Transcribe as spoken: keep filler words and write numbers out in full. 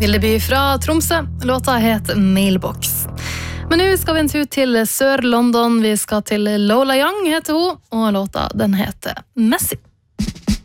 Vildeby fra Tromsø. Låta heter Mailbox. Men nå skal vi en tur til Sør-London. Vi skal til Lola Young, heter hun, og låta den heter Messy.